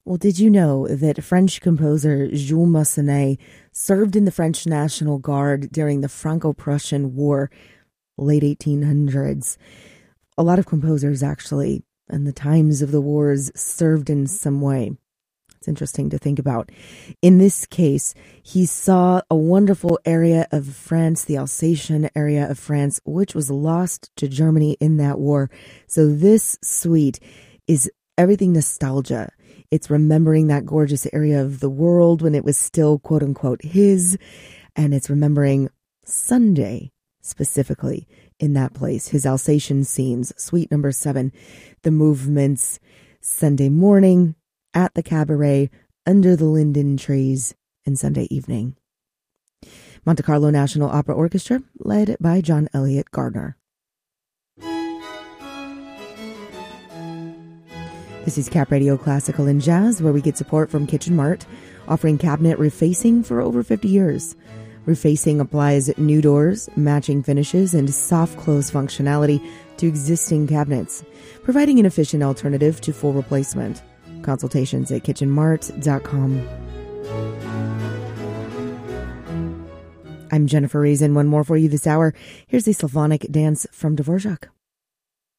Well, did you know that French composer Jules Massenet served in the French National Guard during the Franco-Prussian War, late 1800s? A lot of composers, actually, in the times of the wars, served in some way. It's interesting to think about. In this case, he saw a wonderful area of France, the Alsatian area of France, which was lost to Germany in that war. So this suite is everything nostalgia. It's remembering that gorgeous area of the world when it was still, quote unquote, his. And it's remembering Sunday specifically in that place. His Alsatian scenes, suite number 7, the movements, Sunday morning, at the cabaret, under the linden trees, and Sunday evening. Monte Carlo National Opera Orchestra, led by John Elliott Gardner. This is Cap Radio Classical and Jazz, where we get support from Kitchen Mart, offering cabinet refacing for over 50 years. Refacing applies new doors, matching finishes, and soft close functionality to existing cabinets, providing an efficient alternative to full replacement. Consultations at kitchenmart.com. I'm Jennifer Reason. One more for you this hour. Here's the Slavonic dance from Dvorak.